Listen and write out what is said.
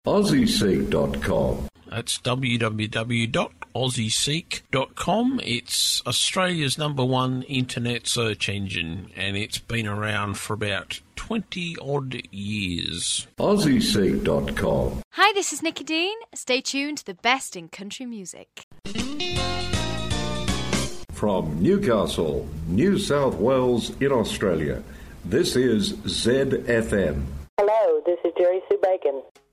AussieSeek.com. That's www.aussieseek.com. It's Australia's #1 internet search engine, and it's been around for about 20-odd years. AussieSeek.com. Hi, this is Nikki Dean. Stay tuned to the best in country music. From Newcastle, New South Wales in Australia, this is ZFM. Hello, this is Jerry Sue Bacon.